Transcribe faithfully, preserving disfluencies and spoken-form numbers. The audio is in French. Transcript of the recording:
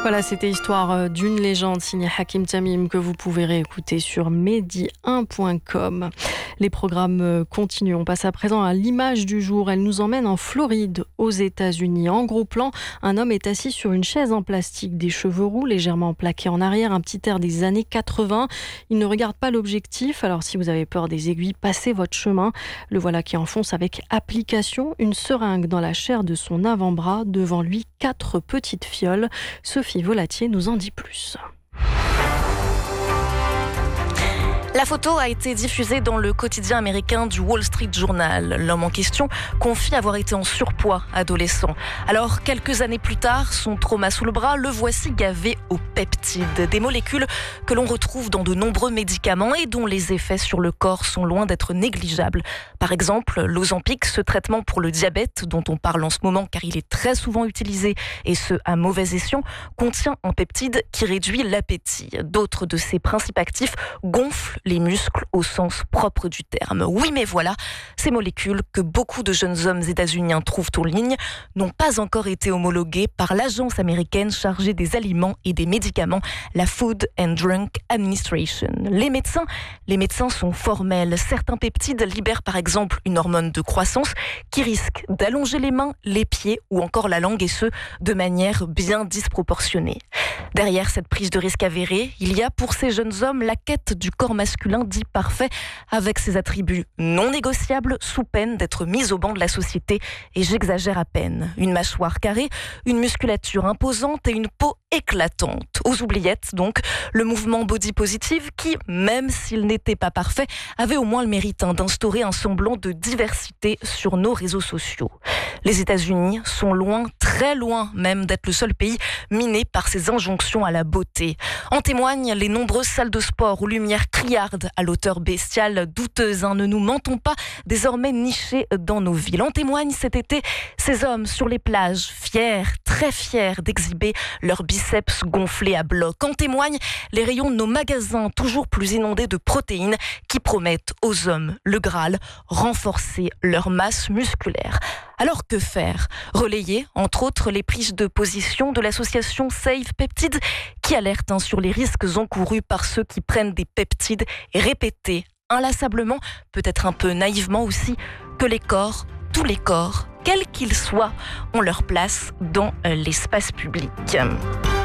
Voilà, c'était Histoire d'une légende signée Hakim Tamim que vous pouvez réécouter sur medi un point com. Les programmes continuent. On passe à présent à l'image du jour. Elle nous emmène en Floride, aux États-Unis. En gros plan, un homme est assis sur une chaise en plastique, des cheveux roux légèrement plaqués en arrière, un petit air des années quatre-vingts. Il ne regarde pas l'objectif. Alors si vous avez peur des aiguilles, passez votre chemin. Le voilà qui enfonce avec application une seringue dans la chair de son avant-bras. Devant lui, quatre petites fioles. Sophie Volatier nous en dit plus. La photo a été diffusée dans le quotidien américain du Wall Street Journal. L'homme en question confie avoir été en surpoids adolescent. Alors, quelques années plus tard, son trauma sous le bras, le voici gavé aux peptides, des molécules que l'on retrouve dans de nombreux médicaments et dont les effets sur le corps sont loin d'être négligeables. Par exemple, l'Ozempic, ce traitement pour le diabète dont on parle en ce moment car il est très souvent utilisé et ce à mauvais escient, contient un peptide qui réduit l'appétit. D'autres de ses principes actifs gonflent les muscles au sens propre du terme. Oui, mais voilà, ces molécules que beaucoup de jeunes hommes états-uniens trouvent en ligne n'ont pas encore été homologuées par l'agence américaine chargée des aliments et des médicaments, la Food and Drug Administration. Les médecins, les médecins sont formels. Certains peptides libèrent par exemple une hormone de croissance qui risque d'allonger les mains, les pieds ou encore la langue et ce, de manière bien disproportionnée. Derrière cette prise de risque avérée, il y a pour ces jeunes hommes la quête du corps masculin dit parfait avec ses attributs non négociables sous peine d'être mis au banc de la société et j'exagère à peine. Une mâchoire carrée, une musculature imposante et une peau éclatante. Aux oubliettes donc, le mouvement body positive qui, même s'il n'était pas parfait, avait au moins le mérite hein, d'instaurer un semblant de diversité sur nos réseaux sociaux. Les États-Unis sont loin, très loin même d'être le seul pays miné par ces injonctions à la beauté. En témoignent les nombreuses salles de sport aux lumières criardes à l'auteur bestiale douteuse. Hein, ne nous mentons pas, désormais nichées dans nos villes. En témoignent cet été ces hommes sur les plages, fiers, très fiers d'exhiber leurs biceps gonflés à bloc. En témoignent les rayons de nos magasins toujours plus inondés de protéines qui promettent aux hommes le Graal, renforcer leur masse musculaire. Alors que faire ? Relayer, entre autres, les prises de position de l'association Save Peptides qui alerte hein, sur les risques encourus par ceux qui prennent des peptides et répéter inlassablement, peut-être un peu naïvement aussi, que les corps, tous les corps, quels qu'ils soient, ont leur place dans l'espace public.